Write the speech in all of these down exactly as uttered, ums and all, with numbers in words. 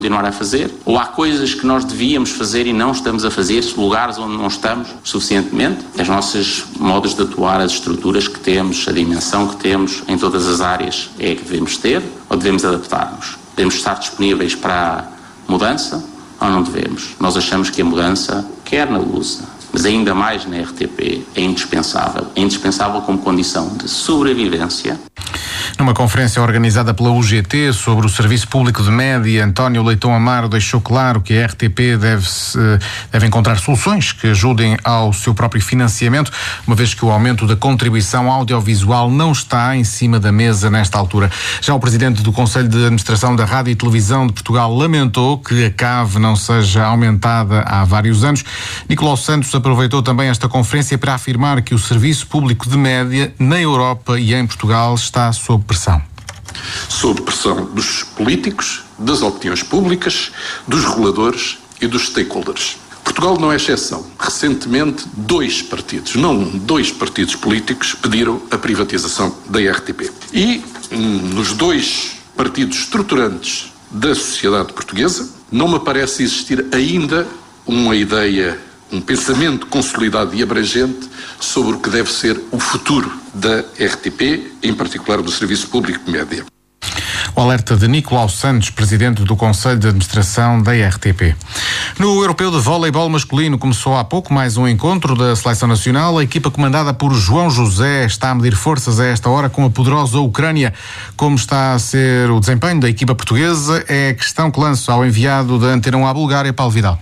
continuar a fazer, ou há coisas que nós devíamos fazer e não estamos a fazer, lugares onde não estamos suficientemente. As nossas modos de atuar, as estruturas que temos, a dimensão que temos em todas as áreas é que devemos ter ou devemos adaptar-nos? Devemos estar disponíveis para a mudança ou não devemos? Nós achamos que a mudança, quer na Lusa, mas ainda mais na R T P, é indispensável. É indispensável como condição de sobrevivência. Numa conferência organizada pela U G T sobre o Serviço Público de Média, António Leitão Amaro deixou claro que a R T P deve, deve encontrar soluções que ajudem ao seu próprio financiamento, uma vez que o aumento da contribuição audiovisual não está em cima da mesa nesta altura. Já o presidente do Conselho de Administração da Rádio e Televisão de Portugal lamentou que a C A V não seja aumentada há vários anos. Nicolau Santos aproveitou também esta conferência para afirmar que o Serviço Público de Média na Europa e em Portugal está sob pressão. Sob pressão dos políticos, das opiniões públicas, dos reguladores e dos stakeholders. Portugal não é exceção. Recentemente, dois partidos, não um, dois partidos políticos pediram a privatização da R T P. E hum, nos dois partidos estruturantes da sociedade portuguesa, não me parece existir ainda uma ideia, um pensamento consolidado e abrangente sobre o que deve ser o futuro da R T P, em particular do Serviço Público de Média. O alerta de Nicolau Santos, presidente do Conselho de Administração da R T P. No Europeu de Voleibol Masculino começou há pouco mais um encontro da Seleção Nacional. A equipa comandada por João José está a medir forças a esta hora com a poderosa Ucrânia. Como está a ser o desempenho da equipa portuguesa é a questão que lanço ao enviado da Antena um à Bulgária, Paulo Vidal.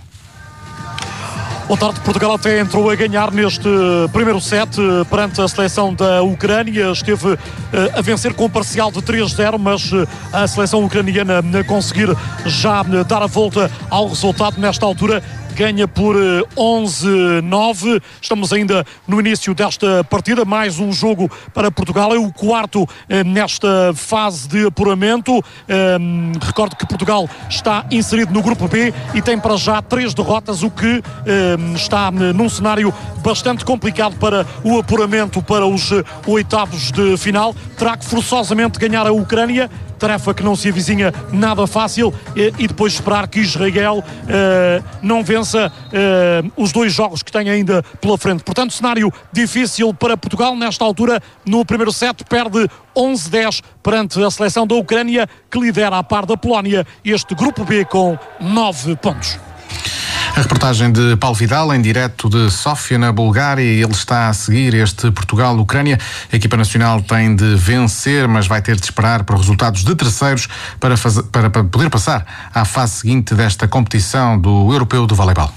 Boa tarde. Portugal até entrou a ganhar neste primeiro set perante a seleção da Ucrânia. Esteve a vencer com um parcial de três a zero, mas a seleção ucraniana conseguir já dar a volta ao resultado nesta altura. Ganha por onze a nove. Estamos ainda no início desta partida. Mais um jogo para Portugal. É o quarto nesta fase de apuramento. Um, recordo que Portugal está inserido no grupo B e tem para já três derrotas, o que um, está num cenário bastante complicado para o apuramento para os oitavos de final. Terá que forçosamente ganhar a Ucrânia, tarefa que não se avizinha nada fácil, e depois esperar que Israel uh, não vença uh, os dois jogos que tem ainda pela frente. Portanto, cenário difícil para Portugal. Nesta altura, no primeiro set, perde onze a dez perante a seleção da Ucrânia, que lidera a par da Polónia este grupo B com nove pontos. A reportagem de Paulo Vidal, em direto de Sófia, na Bulgária. Ele está a seguir este Portugal-Ucrânia. A equipa nacional tem de vencer, mas vai ter de esperar por resultados de terceiros para, fazer, para, para poder passar à fase seguinte desta competição do Europeu de Voleibol.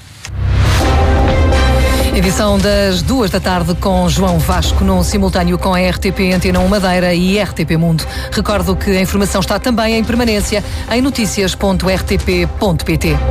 Edição das duas da tarde com João Vasco, num simultâneo com a R T P Antena um Madeira e R T P Mundo. Recordo que a informação está também em permanência em noticias ponto r t p ponto p t.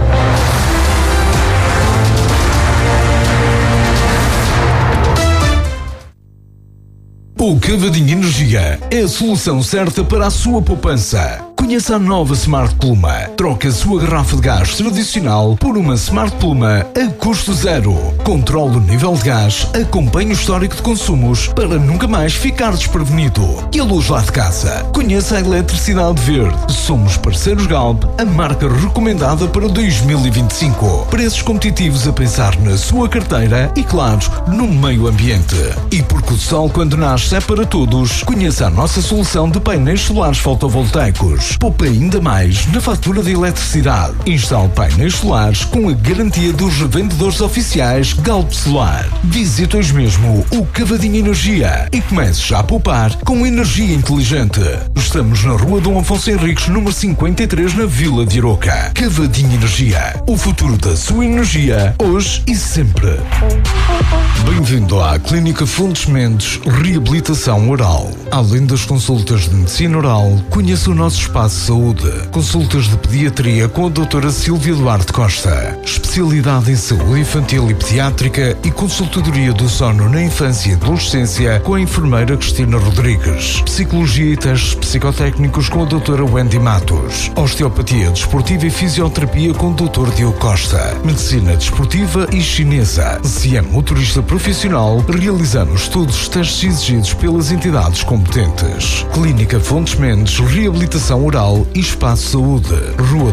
O Cavadinho Energia é a solução certa para a sua poupança. Conheça a nova Smart Pluma. Troque a sua garrafa de gás tradicional por uma Smart Pluma a custo zero. Controle o nível de gás, acompanhe o histórico de consumos para nunca mais ficar desprevenido. E a luz lá de casa. Conheça a eletricidade verde. Somos parceiros Galp, a marca recomendada para dois mil e vinte e cinco. Preços competitivos a pensar na sua carteira e, claro, no meio ambiente. E porque o sol, quando nasce, é para todos, conheça a nossa solução de painéis solares fotovoltaicos. Poupa ainda mais na fatura de eletricidade. Instale painéis solares com a garantia dos revendedores oficiais Galp Solar. Visite hoje mesmo o Cavadinho Energia e comece já a poupar com energia inteligente. Estamos na Rua Dom Afonso Henriques, número cinquenta e três, na Vila de Aroca. Cavadinho Energia. O futuro da sua energia, hoje e sempre. Bem-vindo à Clínica Fontes Mendes Reabilitação Oral. Além das consultas de medicina oral, conheça o nosso espaço de saúde. Consultas de pediatria com a doutora Silvia Duarte Costa. Especialidade em saúde infantil e pediátrica e consultadoria do sono na infância e adolescência com a enfermeira Cristina Rodrigues. Psicologia e testes psicotécnicos com a doutora Wendy Matos. Osteopatia desportiva e fisioterapia com o doutor Diogo Costa. Medicina desportiva e chinesa. Se é motorista profissional, realizamos todos os testes exigidos pelas entidades competentes. Clínica Fontes Mendes Reabilitação Oral e Espaço Saúde. Rua